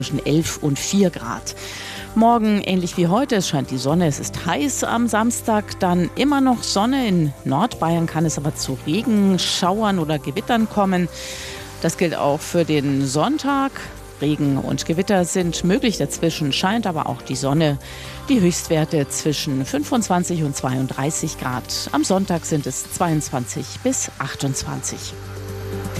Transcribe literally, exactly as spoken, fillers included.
zwischen elf und vier Grad. Morgen ähnlich wie heute, es scheint die Sonne, es ist heiß am Samstag, dann immer noch Sonne. In Nordbayern kann es aber zu Regenschauern oder Gewittern kommen. Das gilt auch für den Sonntag. Regen und Gewitter sind möglich, dazwischen scheint aber auch die Sonne. Die Höchstwerte zwischen fünfundzwanzig und zweiunddreißig Grad. Am Sonntag sind es zweiundzwanzig bis achtundzwanzig.